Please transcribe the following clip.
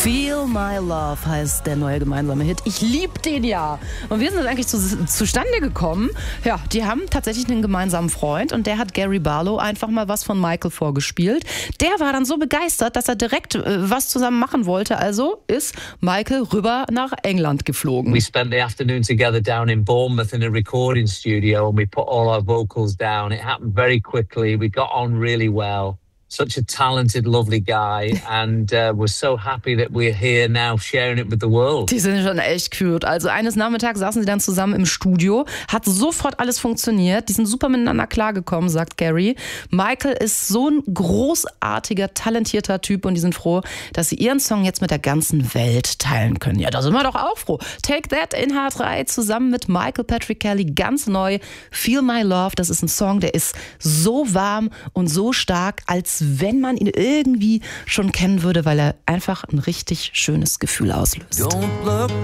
Feel My Love heißt der neue gemeinsame Hit. Ich liebe den ja. Und wir sind jetzt eigentlich zustande gekommen. Ja, die haben tatsächlich einen gemeinsamen Freund und der hat Gary Barlow einfach mal was von Michael vorgespielt. Der war dann so begeistert, dass er direkt was zusammen machen wollte. Also ist Michael rüber nach England geflogen. We spent the afternoon together down in Bournemouth in a recording studio and we put all our vocals down. It happened very quickly. We got on really well. Such a talented, lovely guy, and we're so happy that we're here now sharing it with the world. Die sind schon echt cute. Also eines Nachmittags saßen sie dann zusammen im Studio, hat sofort alles funktioniert, die sind super miteinander klargekommen, sagt Gary. Michael ist so ein großartiger, talentierter Typ und die sind froh, dass sie ihren Song jetzt mit der ganzen Welt teilen können. Ja, da sind wir doch auch froh. Take That in H3 zusammen mit Michael Patrick Kelly, ganz neu. Feel My Love, das ist ein Song, der ist so warm und so stark, als wenn man ihn irgendwie schon kennen würde, weil er einfach ein richtig schönes Gefühl auslöst. Don't look